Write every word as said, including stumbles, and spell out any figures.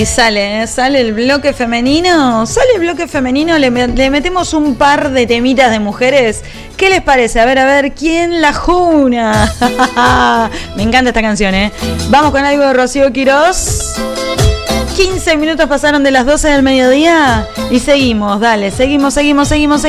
Y sale, ¿eh? Sale el bloque femenino. Sale el bloque femenino, le, le metemos un par de temitas de mujeres. ¿Qué les parece? A ver, a ver, ¿quién la juna? Me encanta esta canción, ¿eh? Vamos con algo de Rocío Quirós. quince minutos pasaron de las doce del mediodía y seguimos, dale, seguimos, seguimos, seguimos, seguimos.